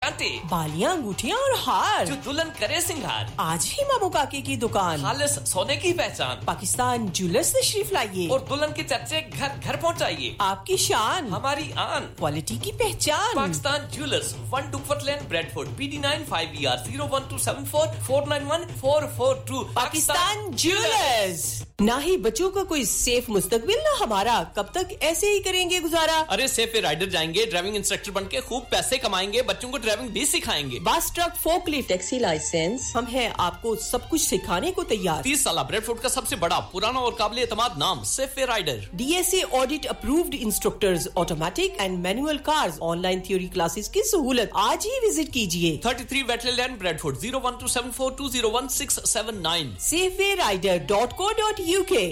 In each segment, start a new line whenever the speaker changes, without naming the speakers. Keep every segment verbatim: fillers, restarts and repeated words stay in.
कांटे,
बालियां, अंगूठियां और हार,
जो दुल्हन करे सिंगार।
आज ही मामू काकी की दुकान,
खालिस सोने की पहचान,
पाकिस्तान ज्वेलर्स तशरीफ लाइए
और दुल्हन के चर्चे घर घर पहुंचाइए।
आपकी शान,
हमारी आन,
क्वालिटी की पहचान।
Pakistan jewellers, one डुकवर्थ lane, Bradford, P D nine five E R zero one two seven four four nine one four four to.
Pakistan jewellers. ना ही बच्चों का कोई सेफ मुस्तकबिल, ना हमारा। कब तक ऐसे ही करेंगे गुजारा?
अरे सेफ राइडर जाएंगे, ड्राइविंग इंस्ट्रक्टर बन के खूब पैसे कमाएंगे, बच्चों को ड्राइविंग भी सिखाएंगे।
Bus truck, forklift, taxi licence, हम हैं आपको सब कुछ सिखाने को तैयार।
तीस साल ब्रेडफोर्ड का सबसे बड़ा, पुराना और काबिल एतमाद नाम safe rider.
DSA audit approved instructors, automatic and manual cars, online theory classes की सहूलत। आज ही विजिट कीजिए।
Thirty three wetland land, Bradford, zero one two seven four to zero one six seven nine.
सेफे rider dot co dot UK.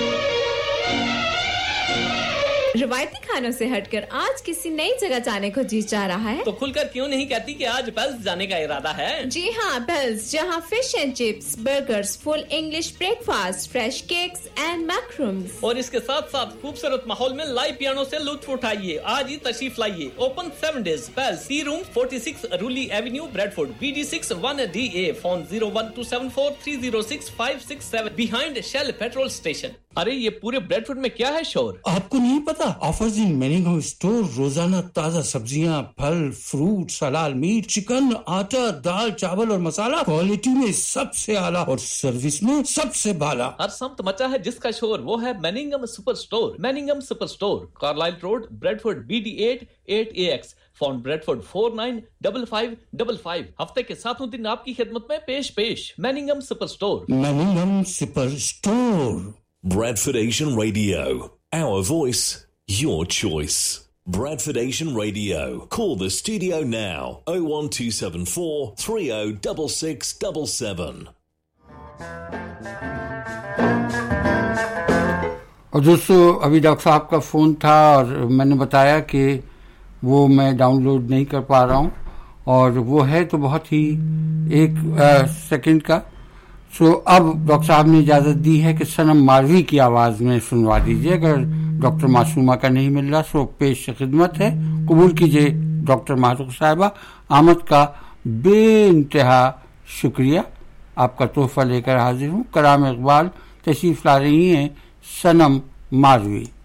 रवायती खानों से हटकर आज किसी नई जगह जाने को जी चाह रहा है
तो खुलकर क्यों नहीं कहती कि आज पेल्स जाने का इरादा है?
जी हाँ, पेल्स, जहाँ fish and chips, burgers, full English breakfast, fresh cakes and मैक्रूम्स,
और इसके साथ साथ खूबसूरत माहौल में लाइव पियानो से लुत्फ उठाइए। आज ही तशरीफ लाइए। Open seven days. Pails, C room forty six रूली Avenue, Bradford, B D six one D A. Phone zero one two seven four three zero six five six seven, behind shell petrol station. अरे ये पूरे Bradford में क्या है शोर?
आपको नहीं पता? ऑफर्स इन मैनिंगम स्टोर, रोजाना ताजा सब्जियां, फल, फ्रूट, हलाल मीट, चिकन, आटा, दाल, चावल और मसाला, क्वालिटी में सबसे आला और सर्विस में सबसे भाला।
हर सम्त मचा है जिसका शोर, वो है मैनिंगम super store. मैनिंगम super store, Carlisle road, Bradford, B D eight eight ए x. Phone Bradford four nine five five five five. हफ्ते के सातों दिन आपकी खिदमत में पेश पेश मैनिंगम super store.
मैनिंगम super store.
Bradford Asian Radio, our voice, your choice. Bradford Asian Radio. Call the studio now. oh one two seven four three oh six six seven seven.
और दोस्तों, अभी डॉक्टर साहब का फ़ोन था और मैंने बताया कि वो मैं डाउनलोड नहीं कर पा रहा हूँ, और वो है तो बहुत ही एक सेकंड का। सो अब डॉक्टर साहब ने इजाज़त दी है कि सनम मारवी की आवाज़ में सुनवा दीजिए। अगर डॉक्टर मासूमा का नहीं मिल रहा सो पेश खिदमत है। कबूल कीजिए डॉक्टर मारूक साहिबा। आमद का बेइंतहा शुक्रिया। आपका तोहफा लेकर हाजिर हूँ। कलाम इकबाल तशरीफ ला रही हैं सनम मारवी।